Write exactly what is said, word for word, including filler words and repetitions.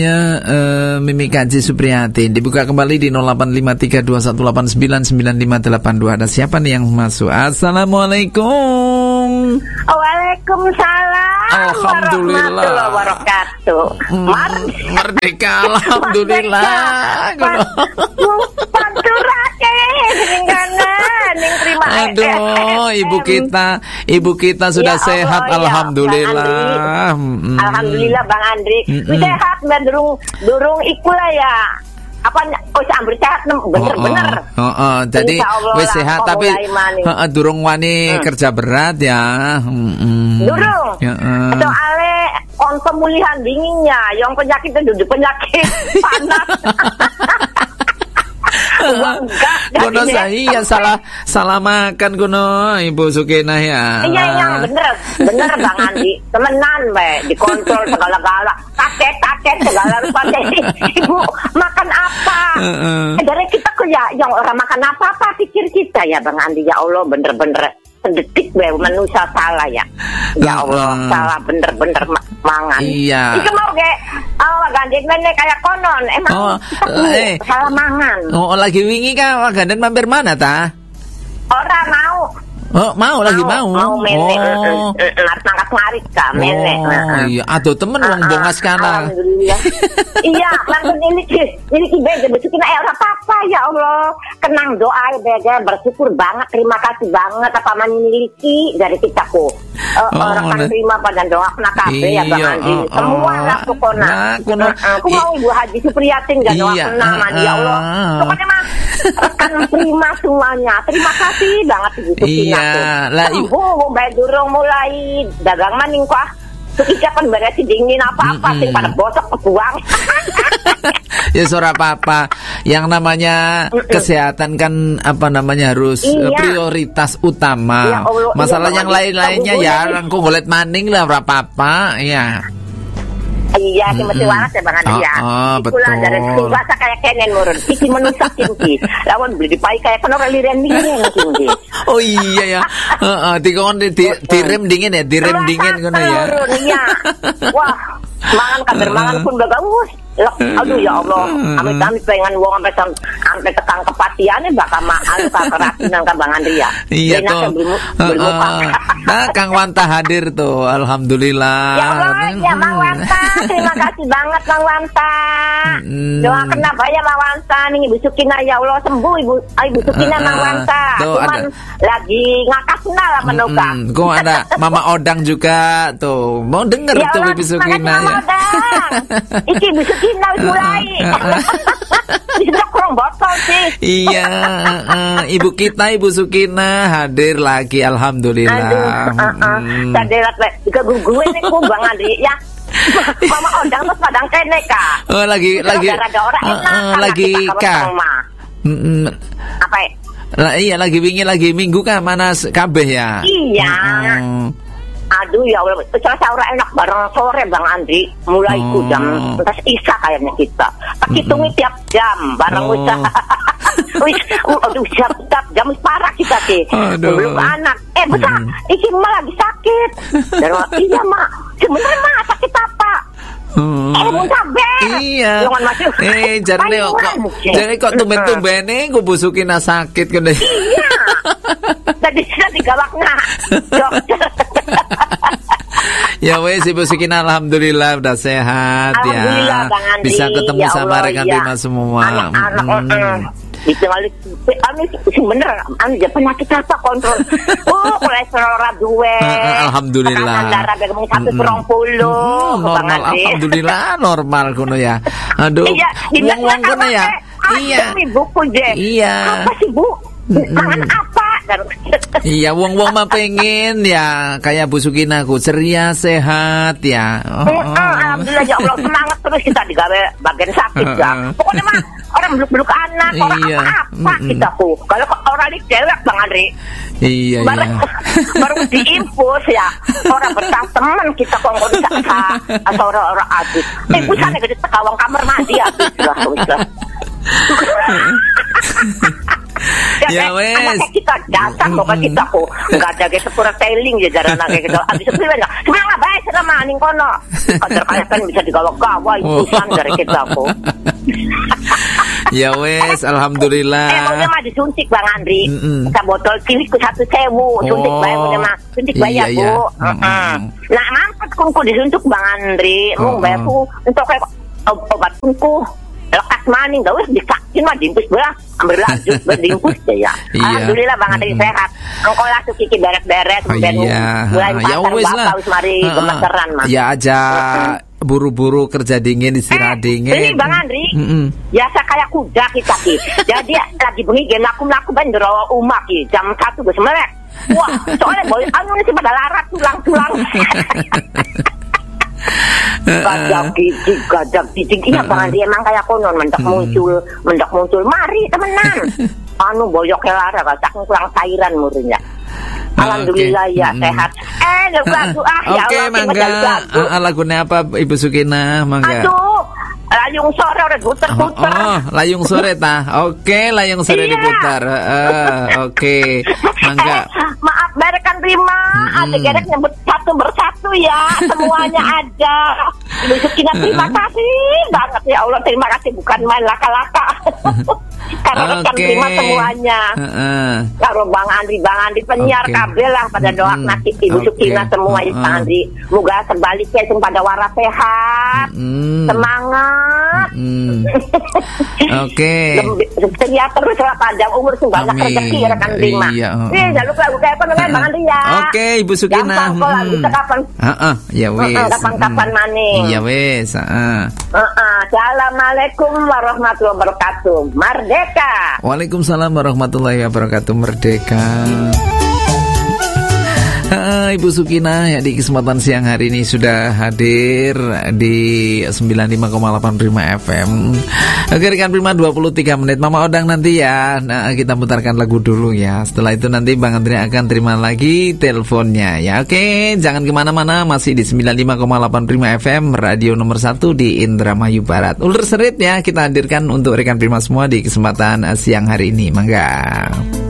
Ya, uh, Mimi Kaji Supriyati. Dibuka kembali di nol delapan lima tiga dua satu delapan sembilan sembilan lima delapan dua. Ada siapa nih yang masuk? Assalamualaikum. Waalaikumsalam. Alhamdulillah. Warahmatullahi wabarakatuh. Hmm, merdeka. Alhamdulillah. Panturake ning terima. Aduh, ibu kita, ibu kita sudah ya sehat. Allah, Alhamdulillah. Ya, hmm. Alhamdulillah Bang Andri. Hmm. Sehat dan durung durung ikulah ya. Apa oh sambil sehat bener-bener. Oh, oh, oh. Jadi wis sehat tapi heeh durung wani hmm. kerja berat ya. Heeh. Durung. Ya, uh. Soale kon pemulihan dinginnya, yang penyakit itu duduk penyakit panas. Kono saya salah salah makan kono Ibu Sukinah ya. Iya yang bener bener Bang Andi temenan be dikontrol segala-gala kaget-kaget segala rupa. Ibu makan apa? Uh-uh. Dari kita kok ya yang orang makan apa-apa pikir kita ya Bang Andi ya Allah bener-bener sedetik be manusia salah ya. Ya Allah uh-uh. salah bener-bener mangan. Iya. Itu mau ge oh gandeng nenek kayak konon emang oh, eh. salah mangan. Oh lagi wingi kan gandeng mampir mana ta? Orang mau. Oh mau, mau lagi mau. Mau menek. Oh. Nangkat ngarit ka menek. Oh iya, aduh temen wong bongas kana. Alhamdulillah. Iya, langsung ini ini beda besukin ae ora apa-apa ya Allah. Kenang doa beda bersyukur banget, terima kasih banget apa memiliki dari kitaku. Uh, oh, orang kan terima pada doa kena kabeh ya Bang Andi. Oh, semua lah pokoknya. Nah, kuno aku mau Ibu Haji Supriyatin enggak doa iya, kena uh, ya Allah. Pokoknya mah rekan terima semuanya. Terima kasih banget Ibu Supriyatin. Iya, lah ibu bae durung mulai dagang maning kok. Iki kan beres dingin apa-apa sing pada bosok kebuang. Ya suara apa-apa. Yang namanya Mm-mm. kesehatan kan apa namanya harus iya. prioritas utama. Ya Allah, masalah iya, yang lain-lainnya ya rangku golet maning lah ora apa-apa ya. Iya, si mesti waras ya Bang Andi ya. Oh, betul. Dari bahasa kayak kenen murun. Iki menusak kinki. Lawan beli dipai kayak kena liren-liren kinki. Oh iya ya. Heeh, dikon di direm dingin ya, direm dingin ngono ya. Iya. Wah, mangan kabar mangan pun bagus. Aduh ya Allah, amit-amit pengen wong sampai sampai tekang kepatiane bakal mahal ka keracunan ka Bang Andri ya. Iya tuh. Nah, Kang Wanta hadir tuh. Alhamdulillah. Ya Allah, ya Mang Wanta. Terima kasih banget Mang Wanta. Doa kenapa ya Mang Wanta nih Ibu Sukinah ya Allah sembuh Ibu Ibu Sukinah Mang Wanta. Cuman lagi ngakasna lah menoga. Kok ada Mama Odang juga tuh. Mau denger tuh Ibu Sukinah ya. Iki Ibu Sukinah mulai. Bisa kurang botol sih. Iya, uh, ibu kita Ibu Sukinah hadir lagi, alhamdulillah. Aduh, uh, uh, hmm. Hadir lagi. Juga gue nih gue Bang Andri ya. Mama Odang terus padang kene kak. Oh lagi itu lagi. Ada orang uh, uh, lagi kak. Mm, apa? Ya? Lah iya lagi wingi lagi minggu kan mana kabeh ya. Iya. Uh, Aduh ya Allah, selesai orang enak bareng sore Bang Andri. Mulai oh. jam entas Isya kayaknya kita. Tak hitungi tiap jam bareng oh. usaha. Wis, aduh tiap jam parah kita sih. Belum anak. Eh besar, mm. iki mah lagi sakit. Dan iya mak, sebenarnya mah sakit apa? Hmm. Eh muntah be. Iya. Eh jarene kok. Jarene kok tumben-tumbene ku Sukinah sakit kene. Iya. Tadi sudah digawakna. Dokter. Ya wes Ibu Sukinah alhamdulillah udah sehat ya. Bisa ketemu ya sama rekan ya. Bima semua. Anak-anak hmm. Itu kali anu bener anu penyakit apa kontrol. Oh, kolesterol ora duwe. Alhamdulillah. Darah ngomong satu perong puluh. Normal alhamdulillah normal kono ya. Aduh. Wong-wong kono ya. Iya. Ibuku je. Iya. Apa sih Bu? Kangen apa? Iya, wong-wong mah pengen ya kayak Bu Sukinah ku ceria sehat ya. Oh, oh. Alhamdulillah ya Allah semangat terus kita digawe bagian sakit ya. Pokoknya mah orang beluk-beluk anak, orang iya. apa-apa mm-mm. kita ku. Kalau orang di cewek Bang Andri. Iya baru, iya. Baru diimpus ya. Orang bertang teman kita kok nggak bisa asal orang-orang adik. Eh busane gede tekawang kamar mandi habis lah. Ya Ya wes. Anak kita dasar kok kita kok enggak ada kayak sepura tailing ya jaran anak gitu. Abis itu enggak. Sebenarnya baik sama maning kono. Kadar kaya kan bisa digawa-gawa itu dari kita kok. Ya wes, alhamdulillah. Eh, maunya mah disuntik Bang Andri. Mm-mm. Kita botol kilik ku satu sewu. Suntik oh, bae maunya mah. Suntik bae ya, Bu. Heeh. Nah, mampet kunku disuntik Bang Andri. Mung bae ku untuk kayak obat kunku. Lekas maning gak wes divaksin mah diimpus belah. Ambil lanjut berdimpus ya. Alhamdulillah Bang Andri sehat. Engko lah tuh kiki beres-beres ben mulai ya wes lah. Mari gemeteran mah. Ya aja buru-buru kerja dingin istirahat eh, dingin. Ini Bang Andri, mm-mm. biasa kayak kuda kita ki. Jadi lagi bengi gen laku-laku ben ndero umak ki jam satu geus melek. Wah, soalnya boy anu sih pada larat tulang-tulang. Gajah gigi, gajah gigi. Iya Bang Andri emang kayak konon mendak muncul, mendak muncul. Mari temenan. Anu boyok lara gak kurang cairan murinya. Alhamdulillah okay. ya mm. sehat. Eh lagu ah ya Oke, okay, mangga. Uh, lagunya apa Ibu Sukina? Mangga. Aduh, Layung Sore udah puter-puter. Oh, oh, Layung Sore tah. Oke, okay, Layung Sore iya. diputar. Uh, Oke, okay. Mangga. Eh, maaf, berekan terima. Mm-hmm. Ada gerek nyebut satu bersatu ya. Semuanya ada. Ibu Sukina terima kasih banget ya Allah. Terima kasih bukan main laka-laka. Karena okay. rekan terima semuanya. Uh-uh. Kalau Bang Andri, Bang Andri penyiar okay. kabel lah pada doa mm-hmm. nasib Ibu okay. Sukina semua uh-uh. Bang Andri. Moga sebaliknya itu pada waras sehat, mm-hmm. semangat. Mm-hmm. Oke. Setia terus lah panjang umur tuh banyak rezeki rekan terima. Iya. Uh-uh. Eh, jangan lupa kayak apa namanya Bang Andri ya. Oke, okay, Ibu Sukina. Gampang kok lah, bisa kapan? Heeh, ya wes. Kapan-kapan maning. Iya wes, heeh. Heeh. Assalamualaikum warahmatullahi wabarakatuh. Merdeka. Waalaikumsalam warahmatullahi wabarakatuh. Merdeka. Uh, Ibu Sukina ya di kesempatan siang hari ini sudah hadir di sembilan puluh lima koma delapan Prima F M. Oke rekan Prima, dua puluh tiga menit Mama Odang nanti ya. Nah, kita putarkan lagu dulu ya. Setelah itu nanti Bang Andri akan terima lagi teleponnya ya. Oke, jangan kemana-mana, masih di sembilan puluh lima koma delapan Prima F M, radio nomor satu di Indramayu Barat. Ulur Serit ya kita hadirkan untuk rekan Prima semua di kesempatan siang hari ini. Mangga.